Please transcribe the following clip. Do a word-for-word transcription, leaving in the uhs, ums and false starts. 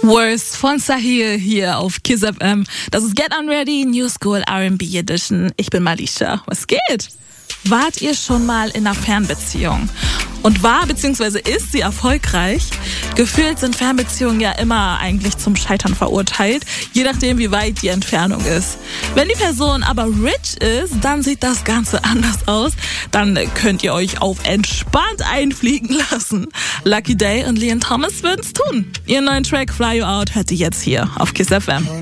Worst von Sahil hier auf Kiss F M. Das ist Get On Ready, New School R and B Edition. Ich bin Malisha. Was geht? Wart ihr schon mal in einer Fernbeziehung? Und war bzw. ist sie erfolgreich? Gefühlt sind Fernbeziehungen ja immer eigentlich zum Scheitern verurteilt, je nachdem wie weit die Entfernung ist. Wenn die Person aber rich ist, dann sieht das Ganze anders aus. Dann könnt ihr euch auf entspannt einfliegen lassen. Lucky Day und Leon Thomas würden's tun. Ihren neuen Track Fly You Out hört ihr jetzt hier auf Kiss F M.